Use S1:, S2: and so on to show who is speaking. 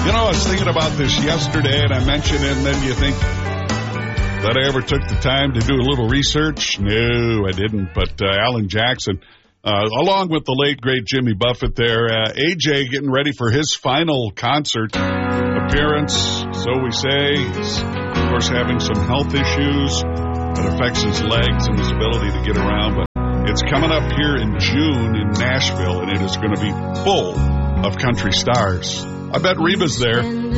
S1: I was thinking about this yesterday, and I mentioned it, and then you think that I ever took the time to do a little research? No, I didn't. But Alan Jackson, along with the late, great Jimmy Buffett there, AJ getting ready for his final concert appearance, so we say. He's, of course, having some health issues that affects his legs and his ability to get around, but it's coming up here in June in Nashville, and it is going to be full of country stars. I bet Reba's there.